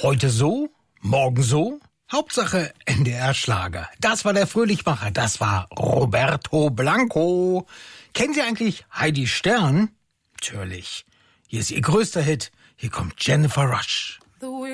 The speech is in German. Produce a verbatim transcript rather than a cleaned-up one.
Heute so, morgen so. Hauptsache N D R-Schlager. Das war der Fröhlichmacher. Das war Roberto Blanco. Kennen Sie eigentlich Heidi Stern? Natürlich. Hier ist ihr größter Hit. Hier kommt Jennifer Rush.